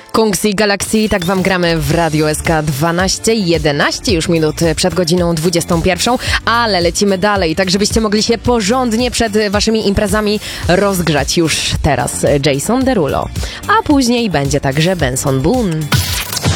Kungsi Galaxy, tak wam gramy w Radio SK 11 już minut przed godziną 21, ale lecimy dalej, tak żebyście mogli się porządnie przed waszymi imprezami rozgrzać już teraz. Jason Derulo, a później będzie także Benson Boone.